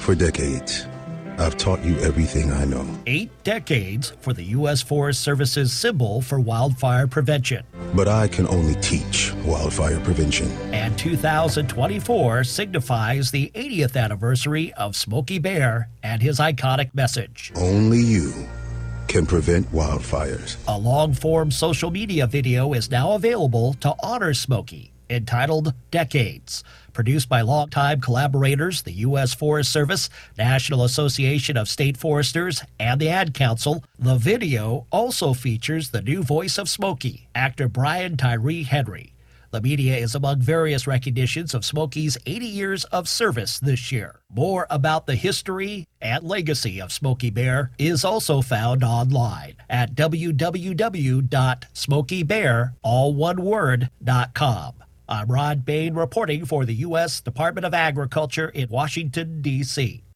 For decades, I've taught you everything I know. 8 decades for the U.S. Forest Service's symbol for wildfire prevention. But I can only teach wildfire prevention. And 2024 signifies the 80th anniversary of Smokey Bear and his iconic message. Only you can prevent wildfires. A long-form social media video is now available to honor Smokey, entitled Decades. Produced by longtime collaborators, the U.S. Forest Service, National Association of State Foresters, and the Ad Council, the video also features the new voice of Smokey, actor Brian Tyree Henry. The media is among various recognitions of Smokey's 80 years of service this year. More about the history and legacy of Smokey Bear is also found online at www.smokeybear.com. I'm Rod Bain reporting for the U.S. Department of Agriculture in Washington, D.C.